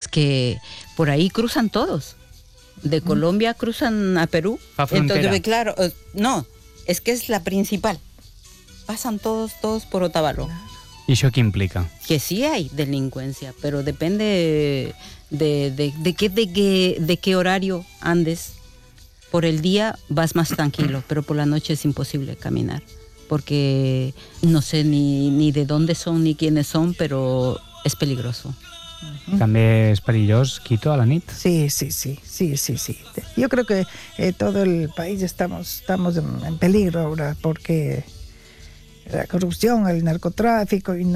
que por ahí cruzan todos. De Colombia cruzan a Perú. Fa frontera. Entonces, claro, no, es que es la principal. Pasan todos por Otavalo. I això què implica? Que sí hay delincuencia, pero depende de qué horario andes. Por el día vas más tranquilo, pero por la noche es imposible caminar. Porque no sé ni de dónde son ni quiénes son, pero es peligroso. També és perillós, Quito, a la nit? Sí. Yo creo que todo el país estamos en peligro ahora porque la corrupción, el narcotráfico, y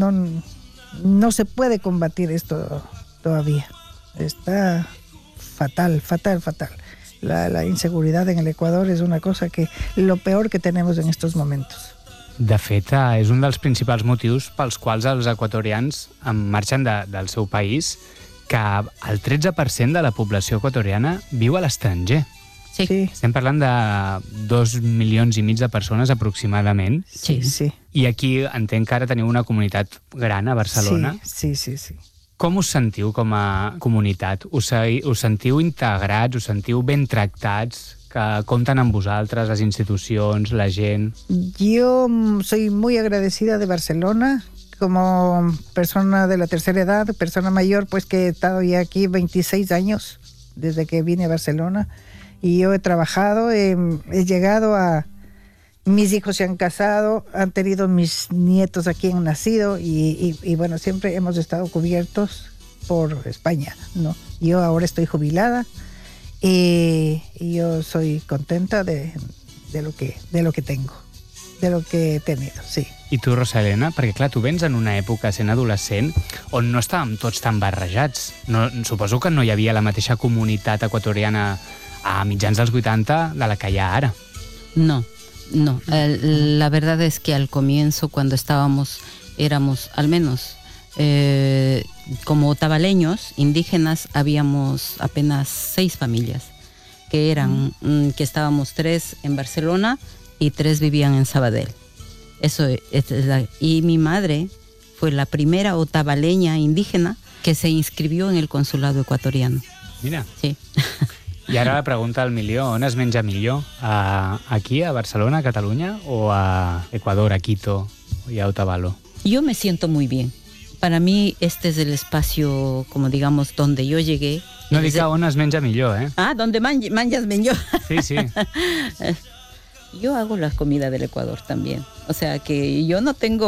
no se puede combatir esto todavía. Está fatal. La inseguridad en el Ecuador es una cosa que lo peor que tenemos en estos momentos. De fet, és un dels principals motius pels quals els equatorians marxen del seu país, que el 13% de la població equatoriana viu a l'estranger. Sí. Estem parlant de 2,5 milions de persones aproximadament. Sí. I aquí entenc que ara teniu una comunitat gran a Barcelona. Sí. Com us sentiu com a comunitat? Us sentiu integrats? Us sentiu ben tractats? Que compten amb vosaltres, les institucions, la gent? Yo soy muy agradecida de Barcelona como persona de la tercera edad, persona mayor, pues que he estado ya aquí 26 años desde que vine a Barcelona y yo he trabajado, he llegado a... Mis hijos se han casado, han tenido mis nietos aquí, han nacido y bueno, siempre hemos estado cubiertos por España, ¿no? Yo ahora estoy jubilada y yo soy contenta de lo que tengo, de lo que he tenido, sí. I tu, Rosa Elena? Perquè, clar, tu vens en una època, sent adolescent, on no estàvem tots tan barrejats. No, suposo que no hi havia la mateixa comunitat equatoriana a mitjans dels 80 de la que hi ha ara. No. La verdad es que al comienzo, cuando éramos al menos como otavaleños, indígenas, habíamos apenas 6 familias, que estábamos 3 en Barcelona y 3 vivían en Sabadell. Y mi madre fue la primera otavaleña indígena que se inscribió en el consulado ecuatoriano. Mira. Sí. I ara la pregunta al milió, on es menja millor? Aquí, a Barcelona, a Catalunya, o a Ecuador, a Quito y a Otavalo? Yo me siento muy bien. Para mí este es el espacio, como digamos, donde yo llegué. No dic que on es menja millor, eh? Ah, donde manjas millor. Sí. Yo hago la comida del Ecuador también. O sea que yo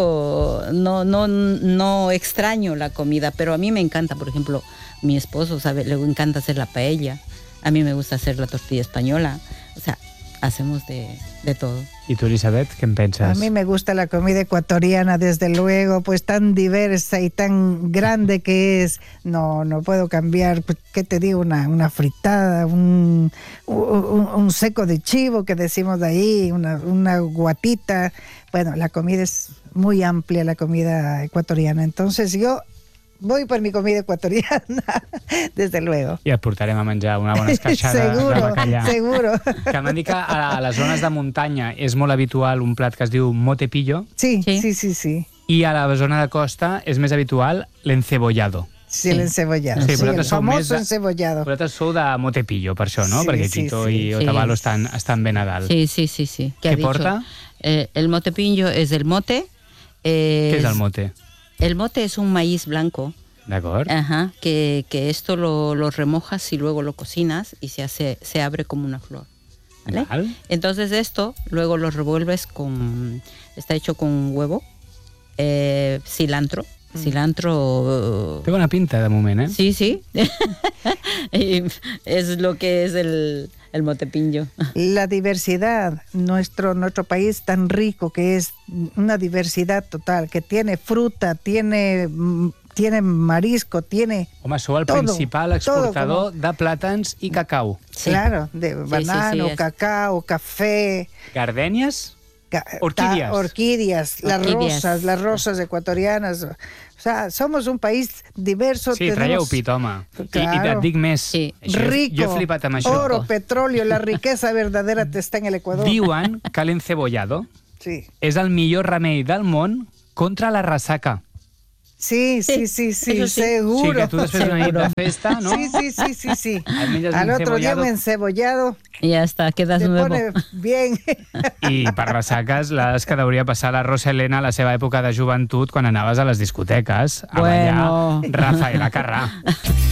no extraño la comida, pero a mí me encanta, por ejemplo, mi esposo le encanta hacer la paella. A mí me gusta hacer la tortilla española. O sea, hacemos de todo. ¿Y tú, Elisabet, qué piensas? A mí me gusta la comida ecuatoriana, desde luego, pues tan diversa y tan grande que es. No puedo cambiar, pues, ¿qué te digo? Una fritada, un seco de chivo que decimos de ahí, una guatita. Bueno, la comida es muy amplia, la comida ecuatoriana. Entonces yo voy per mi comida equatoriana, desde luego. I et portarem a menjar una bona esqueixada de bacallà. Seguro. Que m'han dit que a les zones de muntanya és molt habitual un plat que es diu motepillo. Sí. I a la zona de costa és més habitual l'encebollado. Sí, l'encebollado. Sí, el famoso encebollado. Vosaltres sou de motepillo, per això, no? Sí, perquè Quito i Otavalo estan ben a dalt. Sí. ¿Qué porta? El motepillo es el mote. ¿Qué es el mote? El mote es un maíz blanco. ¿De acuerdo? Ajá, que esto lo remojas y luego lo cocinas y se abre como una flor. ¿Vale? Entonces esto luego lo revuelves está hecho con huevo, cilantro. Cilantro... Té bona pinta de moment, eh? Sí. Y es lo que es el motepillo. La diversidad, nuestro país tan rico, que es una diversidad total, que tiene fruta, tiene marisco, tiene... Home, sou el principal exportador de plàtans i cacau. Sí. Claro, de banano, cacao, café... Gardènies? Orquídeas, las rosas ecuatorianas. O sea, somos un país diverso. Sí, traieu pit, home. Claro. I et dic més. Sí. Rico, jo he flipat amb això. Oro, petróleo, la riqueza verdadera está en el Ecuador. Diuen que l'encebollado és el millor remei del món contra la ressaca. Sí, eso sí. seguro. Sí, que tu després d'una nit de festa, no? Sí. Et menges Al un otro día un cebollado. encebollado Y ya está, quedas te nuevo. pone bien. I per ressaques, les que deuria passar la Rosa Elena a la seva època de joventut quan anaves a les discoteques a ballar Bueno. Rafaela Carrà.